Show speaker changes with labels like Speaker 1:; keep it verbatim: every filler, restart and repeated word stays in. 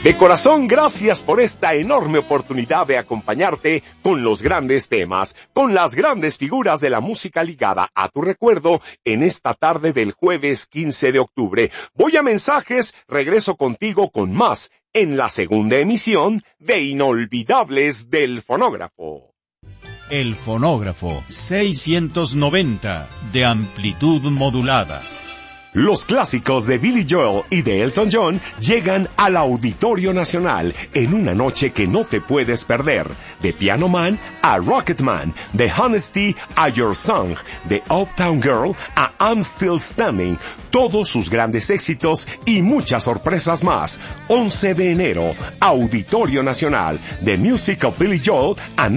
Speaker 1: De corazón, gracias por esta enorme oportunidad de acompañarte con los grandes temas, con las grandes figuras de la música ligada a tu recuerdo en esta tarde del jueves quince de octubre. Voy a mensajes, regreso contigo con más en la segunda emisión de Inolvidables del Fonógrafo.
Speaker 2: El Fonógrafo seiscientos noventa de amplitud modulada.
Speaker 1: Los clásicos de Billy Joel y de Elton John llegan al Auditorio Nacional en una noche que no te puedes perder. De Piano Man a Rocketman, de Honesty a Your Song, de Uptown Girl a I'm Still Standing, todos sus grandes éxitos y muchas sorpresas más. once de enero, Auditorio Nacional, The Music of Billy Joel a